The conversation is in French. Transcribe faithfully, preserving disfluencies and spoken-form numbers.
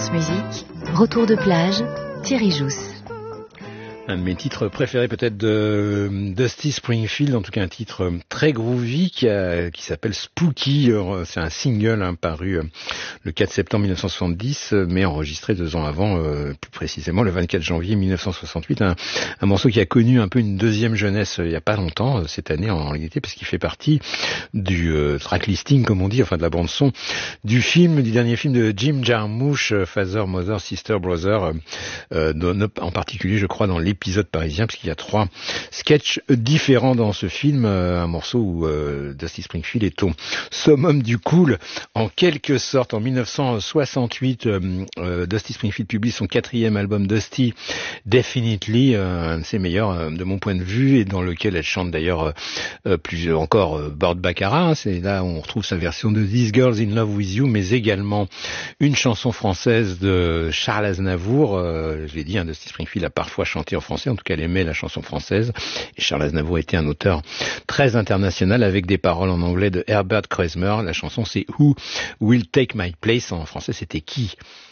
France Musique, Retour de plage, Thierry Jousse. Un de mes titres préférés peut-être de Dusty Springfield, en tout cas un titre très groovy qui, a, qui s'appelle Spooky. C'est un single hein, paru le quatre septembre mille neuf cent soixante-dix, mais enregistré deux ans avant, euh, plus précisément le vingt-quatre janvier mille neuf cent soixante-huit. Un, un morceau qui a connu un peu une deuxième jeunesse il n'y a pas longtemps, cette année en réalité, parce qu'il fait partie du euh, track listing, comme on dit, enfin de la bande son du film, du dernier film de Jim Jarmusch, Father, Mother, Sister, Brother, euh, euh, en particulier je crois dans l'épisode épisode parisien, parce qu'il y a trois sketchs différents dans ce film, euh, un morceau où euh, Dusty Springfield est au summum du cool, en quelque sorte. En mille neuf cent soixante-huit, euh, euh, Dusty Springfield publie son quatrième album Dusty Definitely, euh, un de ses meilleurs euh, de mon point de vue, et dans lequel elle chante d'ailleurs euh, plus encore euh, Burt Bacharach, hein, c'est là où on retrouve sa version de This Girl's in Love with You, mais également une chanson française de Charles Aznavour. euh, je l'ai dit, hein, Dusty Springfield a parfois chanté en français, en tout cas elle aimait la chanson française, et Charles Aznavour était un auteur très international avec des paroles en anglais de Herbert Kreuzmer. La chanson c'est Who Will Take My Place, en français c'était Qui